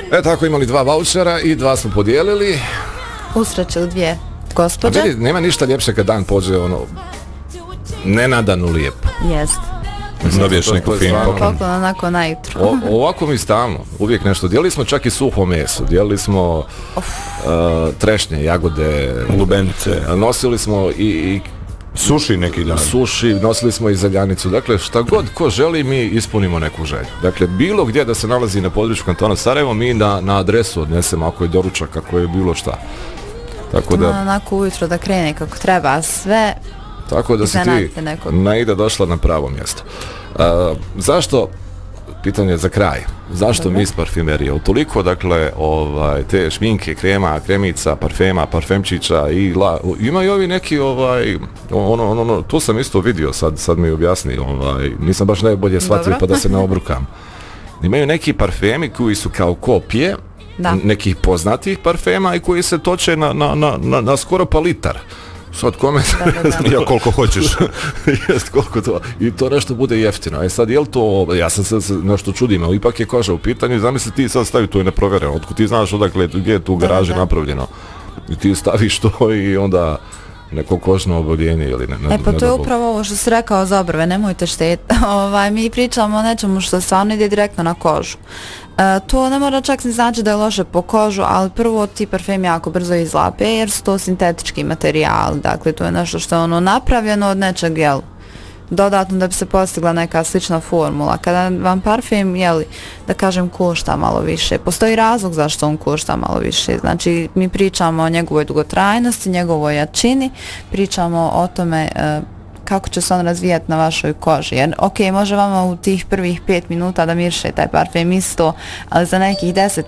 Tako imali 2 vaučera i 2 smo podijelili. Usrećili 2 gospođe. Vidi, nema ništa ljepše kad dan pođe nenadano lijepo. Jest. Dobiješ neku fin poklon onako najutro. Ovako mi stalno, uvijek nešto. Dijelili smo čak i suho meso, dijelili smo trešnje, jagode, lubenice. Nosili smo i suši neki dan. Suši, nosili smo i zeljanicu. Dakle, šta god ko želi, mi ispunimo neku želju. Dakle, bilo gdje da se nalazi na području kantona Sarajevo, mi na adresu odnesemo, ako je doručak, ako je bilo šta. Tako da onako ujutro da krene kako treba sve. Tako da si ti Naida došla na pravo mjesto. Zašto, pitanje za kraj, zašto Miss Parfimerija? Utoliko, dakle, te šminke, krema, kremica, parfema, parfemčića i imaju ovi neki, to sam isto vidio, sad mi objasni, nisam baš najbolje shvatio pa da se ne obrukam. Imaju neki parfemi koji su kao kopije nekih poznatih parfema i koji se toče na skoro pa litar. Sad kome ja koliko hoćeš. Jest koliko to. I to nešto bude jeftino. Sad je li to, ja sam se nešto čudim, ali ipak je koža u pitanju. Zamisli ti sad stavi, to je neprovjereno. Otkud ti znaš odakle gdje je tu u garaži napravljeno. I ti staviš to i onda neko kožno oboljenje ili ne. Pa to je upravo ovo što si rekao za obrve, nemojte šteti. Mi pričamo o nečemu što stvarno ide direktno na kožu. To ne mora čak ni znači da je loše po kožu, ali prvo ti parfemi jako brzo izlape jer su to sintetički materijali, dakle to je nešto što je napravljeno od nečeg, dodatno da bi se postigla neka slična formula. Kada vam parfem, da kažem, košta malo više, postoji razlog zašto on košta malo više, znači mi pričamo o njegovoj dugotrajnosti, njegovoj jačini, pričamo o tome kako će se on razvijati na vašoj koži. Jer, može vama u tih prvih 5 minuta da miriše taj parfem isto, ali za nekih 10